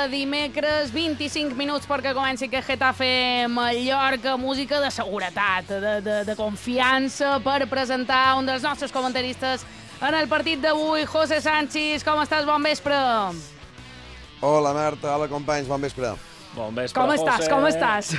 dimecres, 25 minuts perquè comenci aquest Getafe Mallorca, música de seguretat, de confiança per presentar un dels nostres comentaristes en el partit d'avui. José Sánchez, com estàs? Bon vespre. Hola Marta, hola companys, bon vespre. Bon vespre, com José. estàs? Com estàs?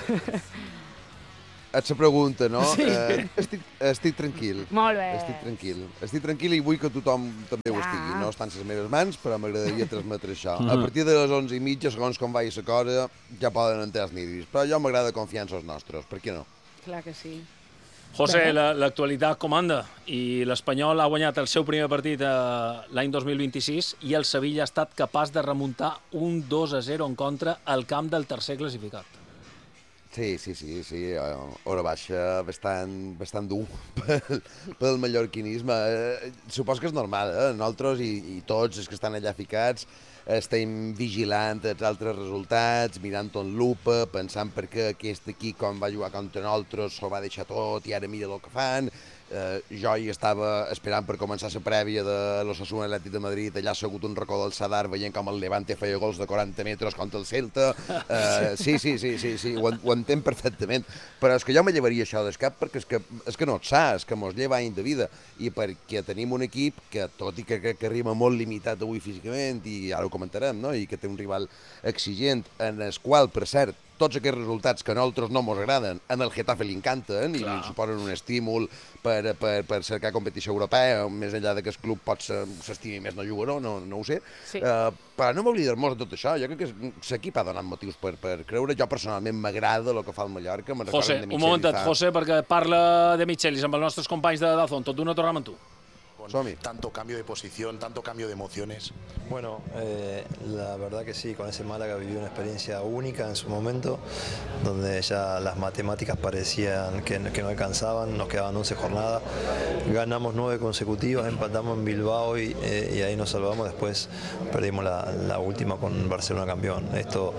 Et se pregunta, no? Sí. Estic tranquil. Molt bé. Estic tranquil i vull que tothom també ho estigui. No està en les meves mans, però m'agradaria transmetre això. A partir de les 11:30, segons com vagi la cosa, ja poden entrar els nervis. Però jo m'agrada confiar en els nostres, per què no? Clar que sí. José, l'actualitat comanda i l'Espanyol ha guanyat el seu primer partit l'any 2026 i el Sevilla ha estat capaç de remuntar un 2-0 en contra al camp del tercer classificat. Sí. Hora baixa bastant dur pel mallorquinisme. Supos que és normal, nosaltres i tots els que estan allà ficats estem vigilant els altres resultats, mirant en lupa, pensant per què aquest equip, quan va jugar contra nosaltres, s'ho va deixar tot i ara mira el que fan. Jo hi estava esperant per començar la prèvia de l'Osasuna Atlètic de Madrid, allà assegut un racó del Sadar veient com el Levante feia gols de 40 metres contra el Celta. Sí, ho entenc perfectament, però és que jo me llevaria això del cap perquè és que no et saps, que mos lleva anys de vida, i perquè tenim un equip que, tot i que arriba molt limitat avui físicament, i ara ho comentarem, no? I que té un rival exigent, en el qual, per cert, tots aquests resultats que a nosaltres no ens agraden, en el Getafe li encanten i li suposen un estímul per cercar competició europea, més enllà que el club pot s'estimi més no jugador, no ho sé. Sí. Però no m'oblidar-nos de tot això. Jo crec que l'equip ha donat motius per creure. Jo personalment m'agrada el que fa el Mallorca. José, un momentet, José, perquè parla de Michelis amb els nostres companys de Dazón. Tot d'una tornem amb tu. Tanto cambio de posición, tanto cambio de emociones. Bueno, la verdad que sí, con ese Málaga vivió una experiencia única en su momento, donde ya las matemáticas parecían que no alcanzaban, nos quedaban 11 jornadas, ganamos 9 consecutivas, empatamos en Bilbao y ahí nos salvamos, después perdimos la última con Barcelona campeón. Esto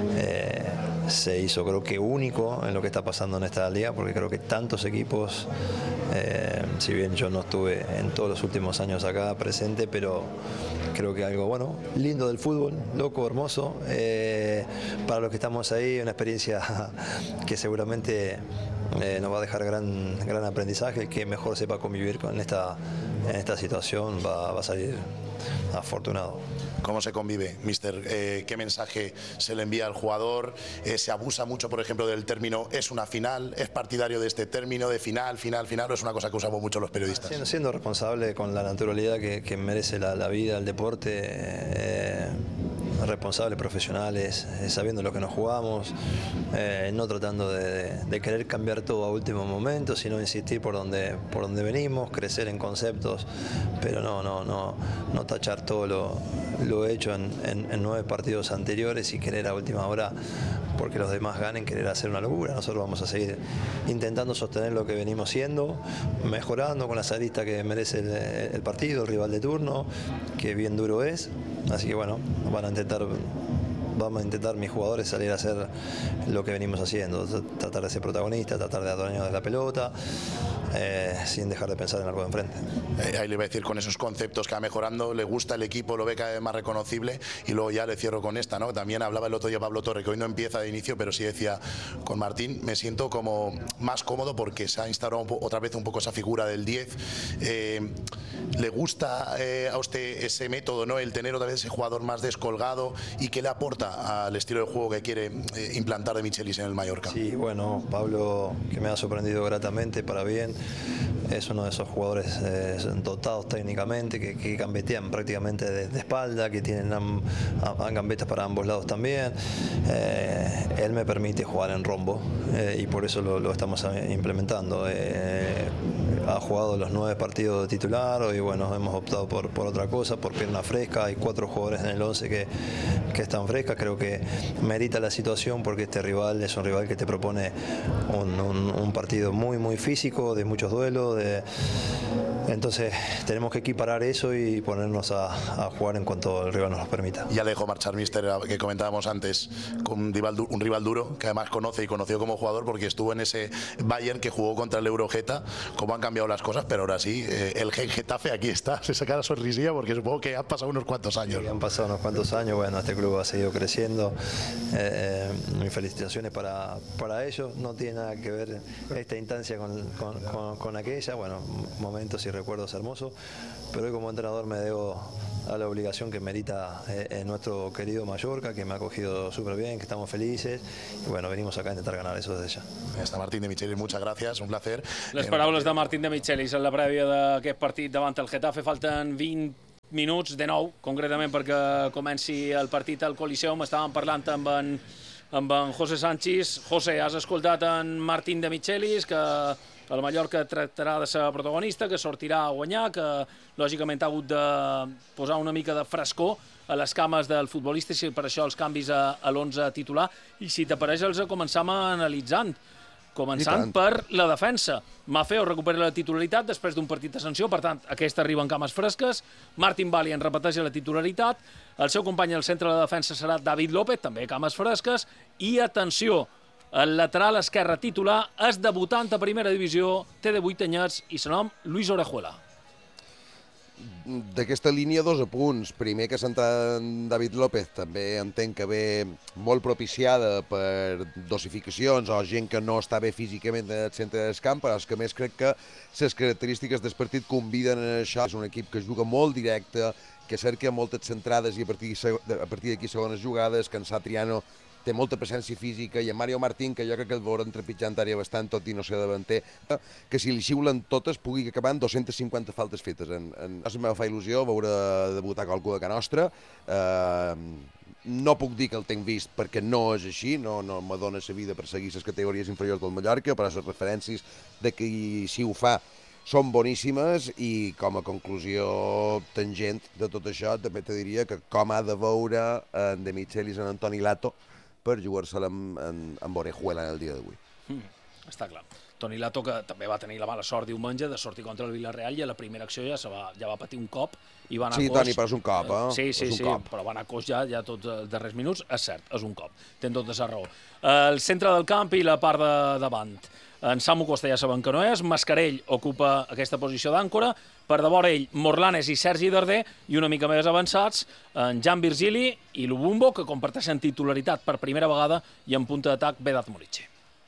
se hizo creo que único en lo que está pasando en esta liga, porque creo que tantos equipos, si bien yo no estuve en todos los últimos años acá presente, pero creo que algo bueno, lindo del fútbol, loco, hermoso, para los que estamos ahí, una experiencia que seguramente nos va a dejar gran aprendizaje. El que mejor sepa convivir en esta situación va a salir afortunado. ¿Cómo se convive, mister? ¿Qué mensaje se le envía al jugador? ¿Se abusa mucho, por ejemplo, del término es una final? ¿Es partidario de este término de final, o es una cosa que usamos mucho los periodistas? Siendo responsable con la naturalidad que merece la vida, el deporte, responsables, profesionales, sabiendo lo que nos jugamos, no tratando de querer cambiar todo a último momento, sino insistir por donde venimos, crecer en conceptos, pero no tachar todo lo hecho en 9 partidos anteriores y querer a última hora, porque los demás ganen, querer hacer una locura. Nosotros vamos a seguir intentando sostener lo que venimos siendo, mejorando con las aristas que merece el partido, el rival de turno, que bien duro es. Así que bueno, vamos a intentar mis jugadores salir a hacer lo que venimos haciendo, tratar de ser protagonistas, tratar de adueñar de la pelota, sin dejar de pensar en algo de enfrente. Ahí le voy a decir, con esos conceptos que va mejorando, le gusta el equipo, lo ve cada vez más reconocible, y luego ya le cierro con esta, ¿no? También hablaba el otro día Pablo Torre, que hoy no empieza de inicio, pero sí decía con Martín, me siento como más cómodo porque se ha instaurado otra vez un poco esa figura del 10. ¿Le gusta a usted ese método, ¿no? El tener otra vez ese jugador más descolgado, y qué le aporta al estilo de juego que quiere implantar de Michelis en el Mallorca? Sí, bueno, Pablo, que me ha sorprendido gratamente para bien, es uno de esos jugadores dotados técnicamente, que gambetean prácticamente de espalda, que tienen gambetas para ambos lados también. Él me permite jugar en rombo y por eso lo estamos implementando. Ha jugado los 9 partidos de titular, hoy bueno, hemos optado por otra cosa, por pierna fresca. Hay 4 jugadores en el 11 que están frescas. Creo que merita la situación porque este rival es un rival que te propone un partido muy físico, de muchos duelos, Entonces tenemos que equiparar eso y ponernos a jugar en cuanto el rival nos lo permita. Ya le dejó marchar Mister, que comentábamos antes, con un rival duro, que además conoce y conoció como jugador porque estuvo en ese Bayern que jugó contra el Eurogeta. Cómo han cambiado las cosas, pero ahora sí, el Getafe aquí está, se saca la sonrisilla porque supongo que han pasado unos cuantos años. Sí, han pasado unos cuantos años, bueno, este club ha seguido creciendo. Mis felicitaciones para ellos, no tiene nada que ver esta instancia con aquella, bueno, momentos y recuerdos hermosos, pero hoy como entrenador me debo a la obligación que merita nuestro querido Mallorca, que me ha acogido súper bien, que estamos felices y bueno, venimos acá a intentar ganar eso desde ya. Està Martín de Michelis, muchas gracias, un placer. Les paraules de Martín de Michelis en la prèvia d'aquest partit davant el Getafe. Falten 20 minuts de nou, concretament perquè comenci el partit al Coliseum. Estàvem parlant amb en José Sánchez. José, has escoltat en Martín de Michelis, que el Mallorca tractarà de ser protagonista, que sortirà a guanyar, que lògicament ha hagut de posar una mica de frescor a les cames del futbolista i per això els canvis a l'11 titular. I si t'apareix els començam analitzant. Començant per la defensa. Maffeo recupera la titularitat després d'un partit de sanció, per tant, aquesta arriba en cames fresques. Martin Valiant repeteix la titularitat. El seu company al centre de la defensa serà David López, també cames fresques. I atenció, el lateral esquerre titular és debutant a primera divisió, té 18 anyets i se nom Luis Orejuela. D'aquesta línia, 2 apunts. Primer, que s'entra en David López també entenc que ve molt propiciada per dosificacions o gent que no està bé físicament al centre del camp, però és que més crec que les característiques del partit conviden a això. És un equip que juga molt directe, que cerca moltes centrades i a partir d'aquí segones jugades, que en Satriano té molta presència física, i en Mario Martín, que jo crec que el veurem trepitjant àrea bastant, tot i no ser davanter, que si li xiulen totes pugui acabar amb 250 faltes fetes. Això me fa il·lusió veure debutar qualcú de Can Nostra. No puc dir que el tenc vist perquè no és així, no me dona la vida per seguir les categories inferiors del Mallorca, però les referències de qui sí ho fa són boníssimes, i com a conclusió tangent de tot això també te diria que com ha de veure en De Michelis en Antoni Lato per jugar-se-la amb Orejuela en el dia d'avui. Està clar. Toni Lato, que també va tenir la mala sort diumenge de sortir contra el Villarreal, i a la primera acció ja va patir un cop i va anar sí, coix. Toni, però és un cop, eh? Sí, però va anar coix ja tots els darrers minuts. És cert, és un cop. Tens tota la raó. El centre del camp i la part de davant. En Samu Costa ja sabem que no és, Mascarell ocupa aquesta posició d'àncora, per davant ell, Morlanes i Sergi Darder, i una mica més avançats, en Jan Virgili i Lubumbo, que comparteixen titularitat per primera vegada, i en punta d'atac Vedat Murici.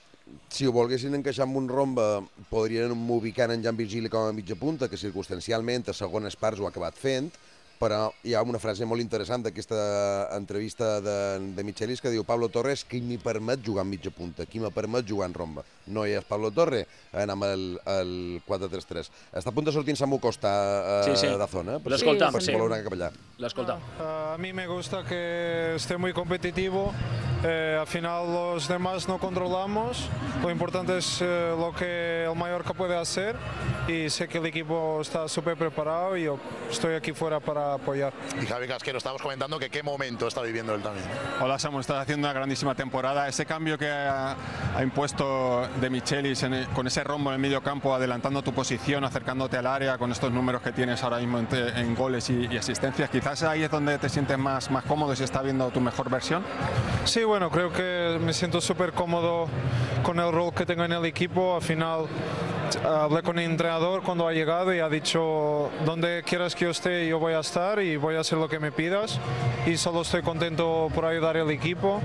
Si ho volguessin encaixar amb un rombe, podrien ubicar en Jan Virgili com a mitja punta, que circumstancialment a segones parts ho ha acabat fent, però hi ha una frase molt interessant d'aquesta entrevista de Michelis que diu: Pablo Torres, qui m'hi permet jugar en mitja punta, qui m'hi permet jugar en romba. No hi és Pablo Torres, anem al 4-3-3. Està a punt de sortir en Samu Costa de zona, per si voleu anar cap allà. L'escoltam. A mí me gusta que esté muy competitivo. Al final los demás no controlamos. Lo importante es lo que el Mallorca puede hacer, y sé que el equipo está súper preparado y yo estoy aquí fuera para apoyar. Y Javi Casquero, estábamos comentando que qué momento está viviendo él también. Hola Samu, estás haciendo una grandísima temporada. Ese cambio que ha impuesto De Michelis con ese rombo en el medio campo, adelantando tu posición, acercándote al área, con estos números que tienes ahora mismo en goles y asistencias, quizás ahí es donde te sientes más cómodo y se está viendo tu mejor versión. Sí, bueno, creo que me siento súper cómodo con el rol que tengo en el equipo. Al final hablé con el entrenador cuando ha llegado y ha dicho: donde quieras que yo esté, yo voy a estar y voy a hacer lo que me pidas, y solo estoy contento por ayudar al equipo.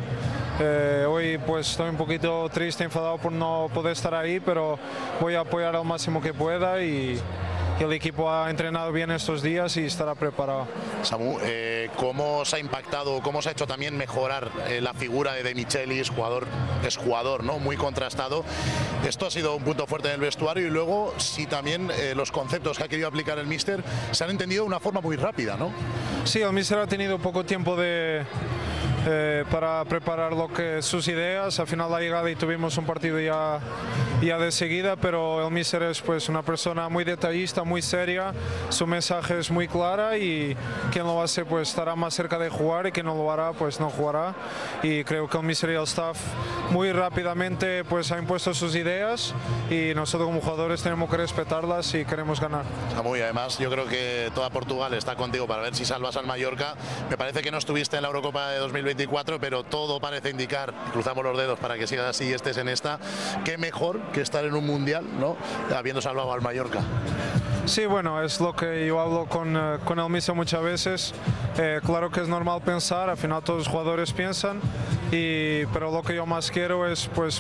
Hoy pues estoy un poquito triste, enfadado por no poder estar ahí, pero voy a apoyar al máximo que pueda, y el equipo ha entrenado bien estos días y estará preparado. Samu, ¿cómo os ha impactado, cómo os ha hecho también mejorar la figura de Michelis, jugador, ¿no? Muy contrastado? Esto ha sido un punto fuerte en el vestuario, y luego si también los conceptos que ha querido aplicar el míster se han entendido de una forma muy rápida, ¿no? Sí, el míster ha tenido poco tiempo de para preparar sus ideas. Al final la llegada y tuvimos un partido ya de seguida, pero el míster es pues una persona muy detallista, muy seria, su mensaje es muy clara y quien lo hace pues estará más cerca de jugar y quien no lo hará pues no jugará. Y creo que el míster y el staff muy rápidamente pues ha impuesto sus ideas y nosotros como jugadores tenemos que respetarlas y queremos ganar. Muy, además yo creo que toda Portugal está contigo para ver si salvas al Mallorca. Me parece que no estuviste en la Eurocopa de 2024, pero todo parece indicar, cruzamos los dedos para que sigas así y estés en esta. Qué mejor que estar en un mundial, ¿no? Habiendo salvado al Mallorca. Sí, bueno, es lo que yo hablo con el míster muchas veces. Claro que es normal pensar, al final todos los jugadores piensan, pero lo que yo más quiero es pues